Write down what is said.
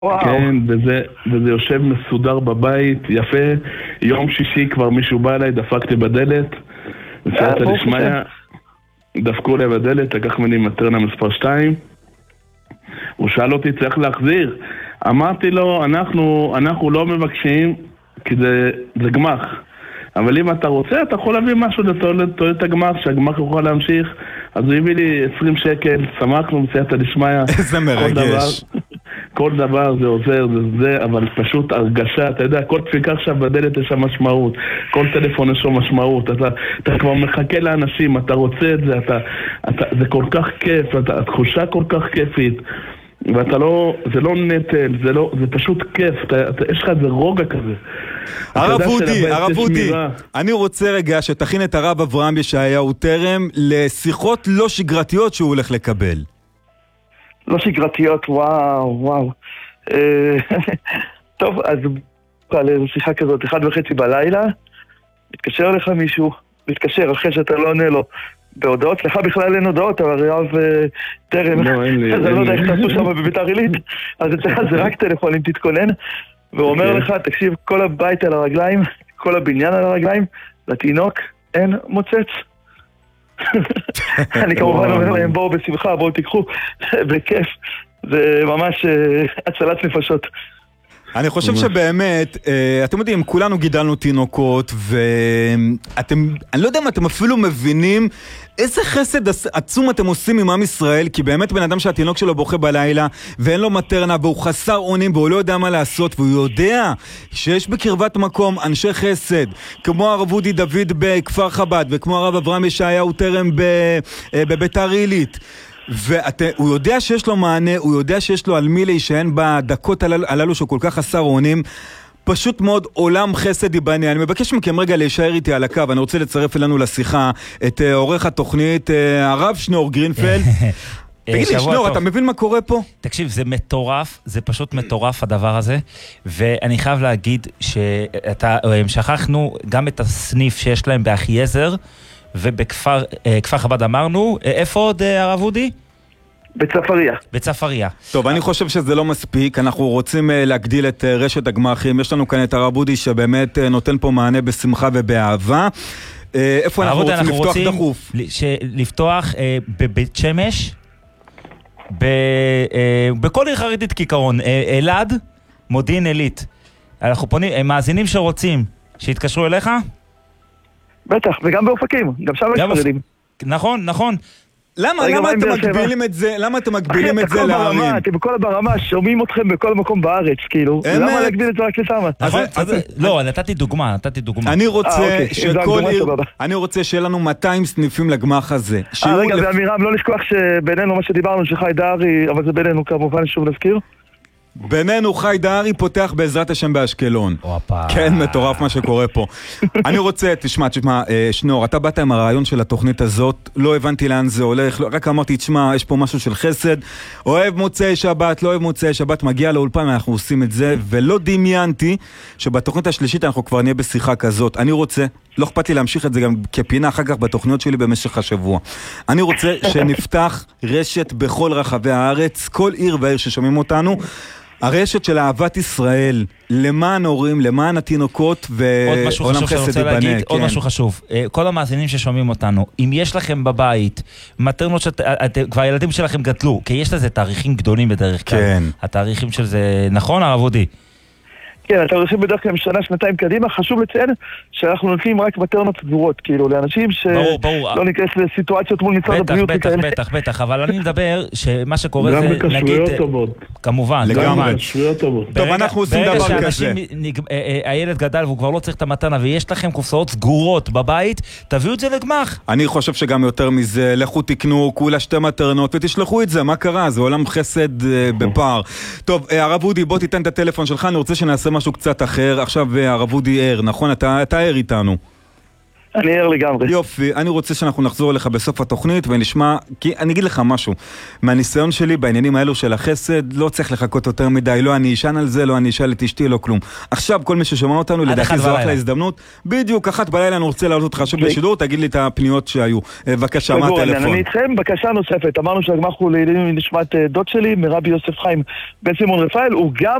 וואו. כן, וזה יושב מסודר בבית, יפה. יום שישי כבר מישהו בא אליי, דפקתי בדלת, וסייעתא דשמיא, דפקו לי בדלת, לקח ממני מטרנה מספר 2. הוא שאל אותי, צריך להחזיר. אמרתי לו, אנחנו לא מבקשים, כי זה גמח. אבל אם אתה רוצה, אתה יכול להביא משהו לתועלת הגמח, שהגמח יכול להמשיך. אז הוא הביא לי 20 שקל, שמחנו, בסייעתא דשמיא. איזה מרגש. כל דבר זה עוזר, זה, אבל פשוט הרגשה, אתה יודע, כל דפיקה עכשיו בדלת יש שם משמעות, כל טלפון יש שם משמעות, אתה כבר מחכה לאנשים, אתה רוצה את זה, זה כל כך כיף, התחושה כל כך כיפית, ואתה לא, זה לא נטל, זה פשוט כיף, יש לך איזה רוגע כזה. הרב אודי, אני רוצה רגע שתכין את הרב אברהם ישעיהו טרם לשיחות לא שגרתיות שהוא הולך לקבל. לא שגרתיות, וואו. טוב, אז על שיחה כזאת, 1:30 בלילה, מתקשר לך מישהו, מתקשר אחרי שאתה לא עונה לו בהודעות, לך בכלל אין הודעות, אבל רב טרם, אז אני לא יודע איך תעשו שם בביתר עילית, אז אצלך זה רק טלפון אם תתכונן, והוא אומר לך, תקשיב, כל הבית על הרגליים, כל הבניין על הרגליים, לתינוק אין מוצץ. אני כמובן אומר להם, בואו בשמחה, בואו תיקחו, בכיף, זה ממש הצלת נפשות. אני חושב שבאמת, אתם יודעים, כולנו גידלנו תינוקות, אני לא יודע אם אתם אפילו מבינים איזה חסד עצום אתם עושים עם עם ישראל, כי באמת בן אדם שהתינוק שלו בוכה בלילה, ואין לו מטרנה, והוא חסר אונים, והוא לא יודע מה לעשות, והוא יודע שיש בקרבת מקום אנשי חסד, כמו הרב אודי דוד בכפר חב"ד, וכמו הרב אברהם ישעיהו טרם בביתר עילית. והוא יודע שיש לו מענה, הוא יודע שיש לו על מי להישען בדקות הללו שהוא כל כך חסר אונים. פשוט מאוד עולם חסד ייבנה. אני מבקש מכם רגע להישאר איתי על הקו, אני רוצה לצרף אלינו לשיחה את עורך התוכנית, הרב שנור גרינפלד. תגיד לי, שנור, אתה מבין מה קורה פה? תקשיב, זה מטורף, זה פשוט מטורף הדבר הזה, ואני חייב להגיד ששכחנו גם את הסניף שיש להם באחייזר, ובכפר חב"ד אמרנו, איפה עוד הרב אודי? בצפריה. טוב, אני חושב שזה לא מספיק, אנחנו רוצים להגדיל את רשת הגמחים, יש לנו כאן את הרב אודי שבאמת נותן פה מענה בשמחה ובאהבה. איפה אנחנו רוצים לפתוח דחוף? לפתוח בבית שמש, בכל עיר חרדית כעיקרון, אלעד, מודיעין עילית. אנחנו פונים, מאזינים שרוצים, שיתקשרו אליך? בטח, וגם באופקים, גם שם יש חרדים. נכון. למה אתם מגבילים את זה? למה אתם מגבילים את זה לערים? אתם בכל ברמה, שומעים אתכם בכל מקום בארץ, כאילו. למה להגביל את זה רק לשמה? לא, נתתי דוגמה. אני רוצה שיהיה לנו 200 סניפים לגמח הזה. רגע, ואמירם, לא לשכוח שבינינו מה שדיברנו, שחי דהרי, אבל זה בינינו כמובן, שוב נזכיר. בינינו חי דהרי פותח בעזרת השם באשקלון. כן, מטורף מה שקורה פה. אני רוצה, תשמע, שנור, אתה באת עם הרעיון של התוכנית הזאת, לא הבנתי לאן זה הולך, רק אמרתי, תשמע, יש פה משהו של חסד, אוהב מוצאי שבת, לא אוהב מוצאי שבת, מגיע לאולפן, אנחנו עושים את זה, ולא דמיינתי שבתוכנית השלישית אנחנו כבר נהיה בשיחה כזאת. אני רוצה, לא אכפת לי להמשיך את זה גם כפינה אחר כך בתוכניות שלי במשך השבוע. אני רוצה שנפתח רשת בכל רחבי הארץ, כל עיר ועיר ששומעים אותנו, הרשת של אהבת ישראל, למען הורים, למען התינוקות ועולם חסד ייבנה. עוד משהו חשוב, כל המאזינים ששומעים אותנו, אם יש לכם בבית מטרנות כבר הילדים שלכם גדלו, כי יש לזה תאריכים גדולים בדרך כלל. כן. התאריכים של זה, נכון הרב אודי? כן, אתה עושים בדרך כלל שנה, שנתיים קדימה, חשוב לציין שאנחנו נותנים רק מטרנות סגורות, כאילו, לאנשים שלא ניכנס לסיטואציות מול משרד הבריאות. בטח, אבל אני מדבר שמה שקורה זה, נגיד... גם בכשרויות טובות. כמובן. לגמרי. טוב, אנחנו עושים דבר כזה. הילד גדל והוא כבר לא צריך את המתנה, ויש לכם קופסאות סגורות בבית, תביאו את זה לגמח. אני חושב שגם יותר מזה, לכו תקנו כולה 2 מטרנות ותשלחו את זה, מה קרה? זה עולם חסד בפער. טוב, הרב אודי, בוא תיתן את הטלפון שלך, אני רוצה שנעשה משהו קצת אחר. עכשיו הרב אודי ער, נכון? אתה ער איתנו. אני ער לגמרי. יופי, אני רוצה שאנחנו נחזור אליך בסוף התוכנית ונשמע, כי אני אגיד לך משהו, מהניסיון שלי בעניינים האלו של החסד, לא צריך לחכות יותר מדי, לא אני אשן על זה, לא אני אשאל את אשתי, לא כלום. עכשיו כל מי ששומע אותנו, לדעתי זו אחלה הזדמנות, בדיוק 1 בלילה אני רוצה לעלות אותך שוב בשידור, תגיד לי את הפניות שהיו. בבקשה, מה הטלפון? אני איתכם, בקשה נוספת, אמרנו שהגמ"ח הוא לעילוי נשמת דוד שלי, מרבי יוסף חיים בן שמעון רפאל, הוא גם